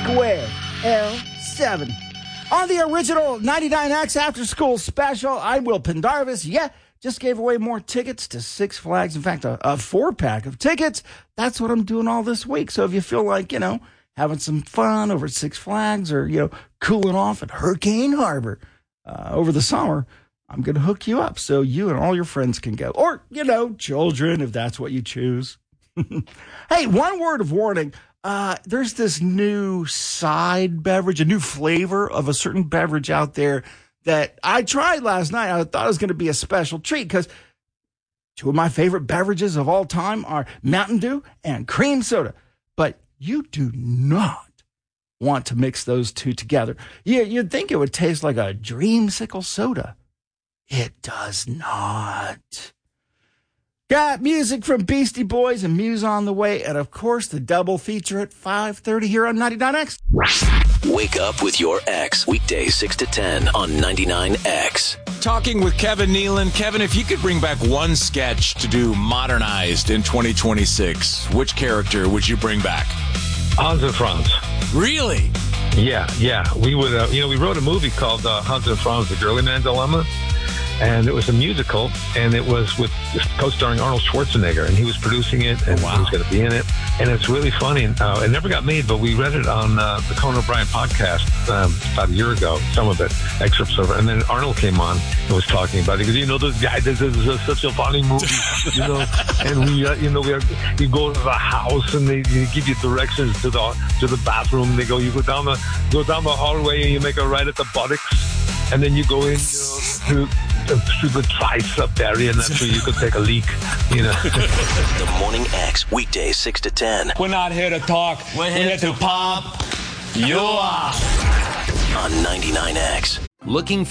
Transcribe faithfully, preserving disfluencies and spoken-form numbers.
Square L seven. On the original ninety-nine X After School Special, I'm Will Pendarvis. Yeah, just gave away more tickets to Six Flags. In fact, a, a four-pack of tickets. That's what I'm doing all this week. So if you feel like, you know, having some fun over at Six Flags or, you know, cooling off at Hurricane Harbor uh, over the summer, I'm going to hook you up so you and all your friends can go. Or, you know, children, if that's what you choose. Hey, one word of warning. Uh, there's this new side beverage, a new flavor of a certain beverage out there that I tried last night. I thought it was going to be a special treat because two of my favorite beverages of all time are Mountain Dew and cream soda. But you do not want to mix those two together. You, you'd think it would taste like a dreamsicle soda. It does not. Got music from Beastie Boys and Muse on the way, and of course the double feature at five thirty here on ninety-nine X. Wake up with your ex, weekdays six to ten on ninety-nine X. Talking with Kevin Nealon. Kevin, if you could bring back one sketch to do modernized in twenty twenty-six, which character would you bring back? Hans and Franz. Really? Yeah, yeah. We would, uh, you know, we wrote a movie called uh, Hans and Franz: The Girly Man Dilemma. And it was a musical, and it was with co-starring Arnold Schwarzenegger, and he was producing it, and wow. he was going to be in it. And it's really funny. Uh, it never got made, but we read it on uh, the Conan O'Brien podcast um, about a year ago, some of it, excerpts of it. And then Arnold came on and was talking about it. He goes, you know, this guy, this is a, such a funny movie, you know. And we, uh, you know, we are, you go to the house, and they, they give you directions to the to the bathroom. They go, you go down the go down the hallway, and you make a right at the buttocks, and then you go in, you know, to through the tricep area, and that's where you could take a leak, you know. The Morning X, weekdays six to ten. We're not here to talk. We're here, We're here to, to pop you off. On ninety-nine X. Looking